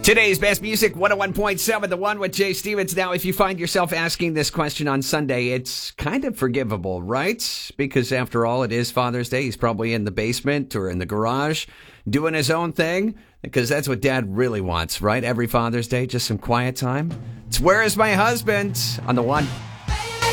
Today's best music, 101.7, the one with Jay Stevens. Now, if you find yourself asking this question on Sunday, it's kind of forgivable, right? Because after all, it is Father's Day. He's probably in the basement or in the garage doing his own thing, because that's what Dad really wants, right? Every Father's Day, just some quiet time. It's Where Is My Husband on the one.